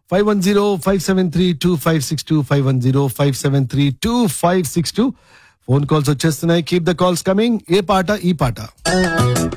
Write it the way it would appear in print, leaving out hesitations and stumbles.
510-573-2562 510-573-2562 phone calls వచ్చేస్తున్నాయి. Keep the calls coming. ఏ పాట ఈ పాట